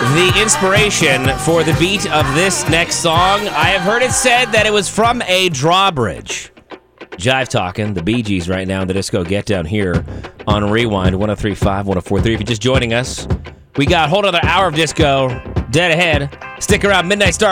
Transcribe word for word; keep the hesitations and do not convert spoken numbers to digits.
the inspiration for the beat of this next song. I have heard it said that it was from a drawbridge. Jive talking, the Bee Gees right now in the Disco Get Down here on Rewind one oh three point five, one oh four point three. If you're just joining us, we got a whole other hour of disco dead ahead. Stick around, Midnight Star.